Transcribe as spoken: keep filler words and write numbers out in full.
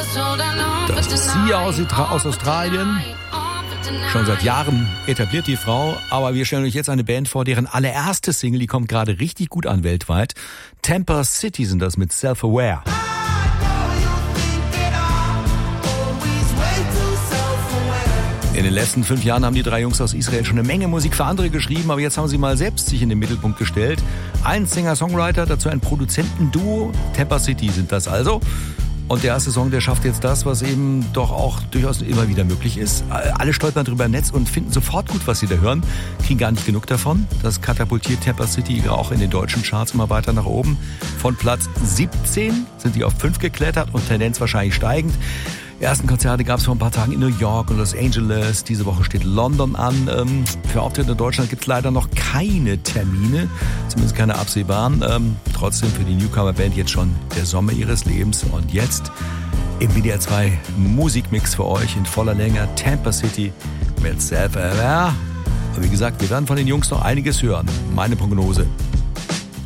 Das ist sie aus, aus Australien. Schon seit Jahren etabliert die Frau, aber wir stellen euch jetzt eine Band vor, deren allererste Single, die kommt gerade richtig gut an weltweit. Tampa City sind das mit Self-Aware. In den letzten fünf Jahren haben die drei Jungs aus Israel schon eine Menge Musik für andere geschrieben, aber jetzt haben sie mal selbst sich in den Mittelpunkt gestellt. Ein Singer-Songwriter, dazu ein Produzentenduo. Tampa City sind das also. Und der erste Song, der schafft jetzt das, was eben doch auch durchaus immer wieder möglich ist. Alle stolpern drüber im Netz und finden sofort gut, was sie da hören, kriegen gar nicht genug davon. Das katapultiert Tampa City auch in den deutschen Charts immer weiter nach oben. Von Platz siebzehn sind die auf fünf geklettert und Tendenz wahrscheinlich steigend. Die ersten Konzerte gab es vor ein paar Tagen in New York und Los Angeles. Diese Woche steht London an. Für Auftritte in Deutschland gibt es leider noch keine Termine, zumindest keine absehbaren. Ähm, trotzdem für die Newcomer-Band jetzt schon der Sommer ihres Lebens. Und jetzt im W D R zwei Musikmix für euch in voller Länge. Tampa City mit Self-Aware. Und wie gesagt, wir werden von den Jungs noch einiges hören. Meine Prognose: